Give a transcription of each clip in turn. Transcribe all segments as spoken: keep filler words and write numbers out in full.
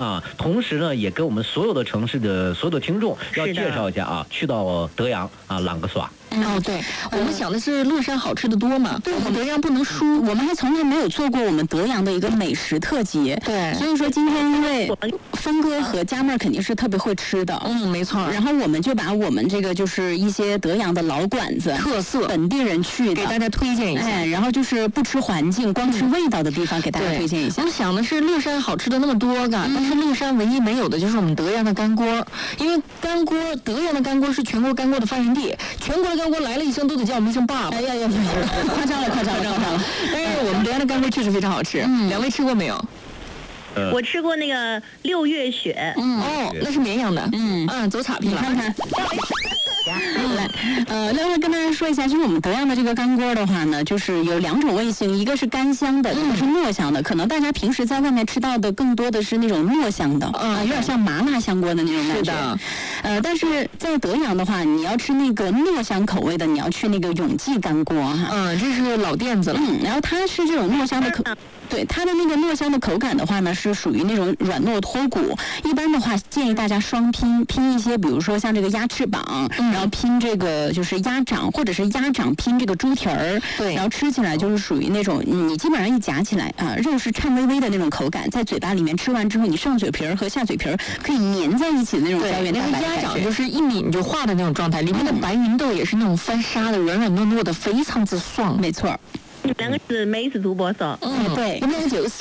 啊，同时呢，也跟我们所有的城市的所有的听众要介绍一下啊，去到德阳啊啷个耍。 哦，对，我们想的是乐山好吃的多嘛，对，我们德阳不能输，我们还从来没有做过我们德阳的一个美食特辑，对，所以说今天因为峰哥和佳妹肯定是特别会吃的，嗯，没错，然后我们就把我们这个就是一些德阳的老馆子特色，本地人去的，给大家推荐一下，哎，然后就是不吃环境，光吃味道的地方给大家推荐一下。我想的是乐山好吃的那么多个，但是乐山唯一没有的就是我们德阳的干锅，因为干锅德阳的干锅是全国干锅的发源地，全国的干锅来了一声都得叫我们一声爸爸。哎呀呀呀，夸张了，夸张了，夸张了。但是我们德阳的干锅确实非常好吃。嗯，两位吃过没有？ 呃、我吃过那个六月雪。 嗯，哦，那是绵阳的。嗯嗯，走岔劈了。看看。来，呃，另外跟大家说一下，就是我们德阳的这个干锅的话呢，就是有两种味型，一个是干香的，一个是糯香的。可能大家平时在外面吃到的更多的是那种糯香的，啊、呃，有点像麻辣香锅的那种感觉。是的。呃，但是在德阳的话，你要吃那个糯香口味的，你要去那个永记干锅哈。嗯，这是老店子了。嗯，然后它是这种糯香的口。对它的那个糯香的口感的话呢，是属于那种软糯脱骨。一般的话，建议大家双拼，拼一些，比如说像这个鸭翅膀，嗯、然后拼这个就是鸭掌，或者是鸭掌拼这个猪蹄儿。对，然后吃起来就是属于那种你基本上一夹起来啊，肉是颤巍巍的那种口感，在嘴巴里面吃完之后，你上嘴皮儿和下嘴皮儿可以粘在一起的那种胶原蛋白。那个鸭掌就是一抿就化的那种状态，里面的白芸豆也是那种翻沙的，软软糯糯的，非常之爽。没错。 你们两个是美食主播嗦？ 嗯，对，我们两个就是。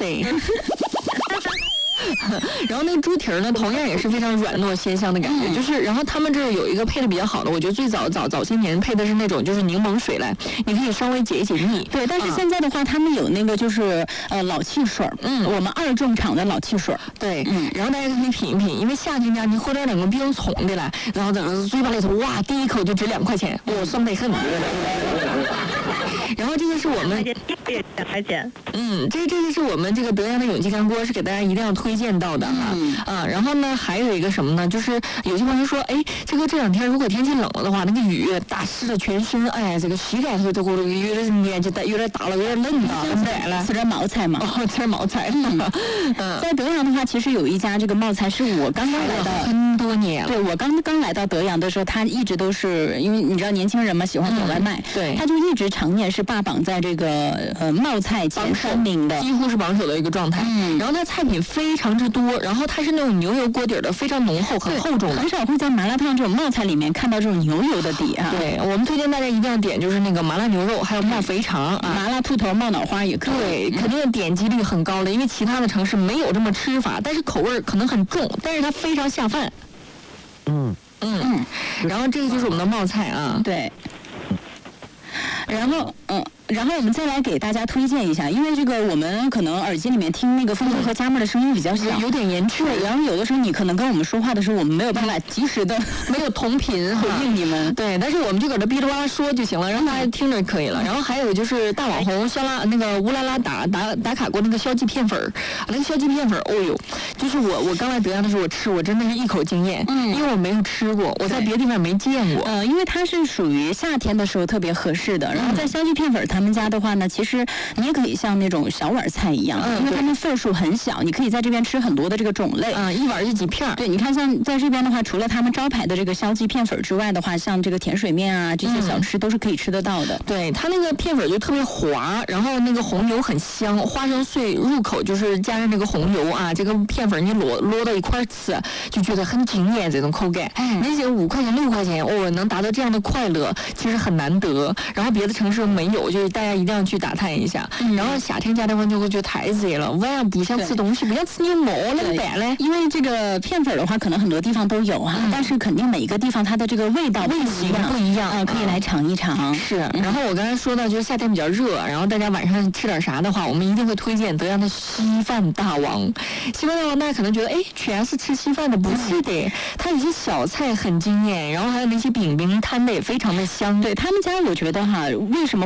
然后那个猪蹄儿呢，同样也是非常软糯鲜香的感觉，嗯、就是，然后他们这儿有一个配的比较好的，我觉得最早早早些年配的是那种就是柠檬水来，你可以稍微解一解腻。对，但是现在的话，他们有那个就是呃老汽水，嗯，我们二重厂的老汽水，对，嗯，然后大家可以品一品，因为夏天家你喝点两个冰冲的来，然后在嘴巴里头哇，第一口就值两块钱，我爽得很。然后这个是我们两块钱， 嗯，这这个是我们这个德阳的永记干锅，是给大家一定要推荐到的哈。嗯啊，然后呢，还有一个什么呢？就是有些朋友说，哎，这个这两天如果天气冷了的话，那个雨打湿了全身，哎，这个膝盖头都给我有点年纪大，有点大了，有点冷了，对了，吃点冒菜嘛，哦，吃点冒菜。嗯，在德阳的话，其实有一家这个冒菜是我刚刚来到很多年了，对我刚刚来到德阳的时候，他一直都是因为你知道年轻人嘛，喜欢点外卖，对，他就一直常年是霸榜在这个呃冒菜前三名的，几乎是榜首的一个状态。嗯，然后它菜品非常之多，然后它是那种牛油锅底的，非常浓厚、很厚重的，很少会在麻辣烫这种冒菜里面看到这种牛油的底啊。对，我们推荐大家一定要点就是那个麻辣牛肉，还有冒肥肠啊，麻辣兔头、冒脑花也可以。对，肯定点击率很高的，因为其他的城市没有这么吃法，但是口味可能很重，但是它非常下饭。嗯嗯嗯，然后这个就是我们的冒菜啊，对。然后，嗯。然后我们再来给大家推荐一下，因为这个我们可能耳机里面听那个峰哥和佳妹的声音比较小，有点延迟。然后有的时候你可能跟我们说话的时候，我们没有办法及时的没有同频回应你们。对，但是我们就搁这哔哩哇啦说就行了，让大家听着可以了。然后还有就是大网红肖拉那个乌拉拉打打打卡过那个烧鸡片粉儿，那个烧鸡片粉儿，哦呦，就是我我刚来德阳的时候我吃，我真的是一口惊艳，嗯，因为我没有吃过，我在别的地方没见过。呃，因为它是属于夏天的时候特别合适的。然后在烧鸡片粉他们家的话呢，其实你也可以像那种小碗菜一样，嗯、因为他们份数很小，你可以在这边吃很多的这个种类，嗯，一碗就几片。对，你看像在这边的话，除了他们招牌的这个烧鸡片粉之外的话，像这个甜水面啊这些小吃都是可以吃得到的。嗯、对，它那个片粉就特别滑，然后那个红油很香，花生碎入口就是加上那个红油啊，这个片粉你摞摞到一块吃，就觉得很惊艳这种口感。嗯，那些五块钱六块钱，哦，能达到这样的快乐，其实很难得。然后别的城市没有，就是大家一定要去打探一下。嗯、然后夏天家的话就会觉得太热了，晚上不想吃东西，不想吃牛毛那么办嘞？因为这个片粉的话，可能很多地方都有哈、啊，嗯、但是肯定每一个地方它的这个味道味型不一样啊、呃，可以来尝一尝。是。然后我刚才说到，就是夏天比较热，然后大家晚上吃点啥的话，我们一定会推荐德阳的稀饭大王。稀饭大王大家可能觉得，哎，全是吃稀饭的，不是的，它有些小菜很惊艳，然后还有那些饼饼摊的也非常的香。对他们家，我觉得哈，为什么会出名？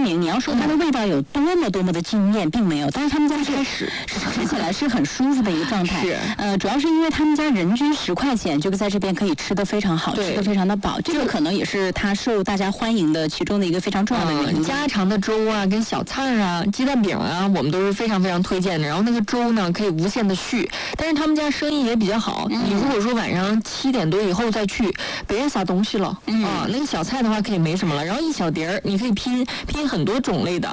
平。你要说它的味道有多么多么的惊艳，并没有，但是他们家是吃起来是很舒服的一个状态。 是， 呃，主要是因为他们家人均十块钱就在这边可以吃得非常好，吃得非常的饱，这个可能也是它受大家欢迎的其中的一个非常重要的原因。 嗯、家常的粥啊，跟小菜啊、鸡蛋饼啊，我们都是非常非常推荐的。然后那个粥呢，可以无限的续，但是他们家生意也比较好。嗯、你如果说晚上七点多以后再去，别啥东西了、嗯、啊，那个小菜的话可以没什么了，然后一小碟儿你可以拼拼很多种类的。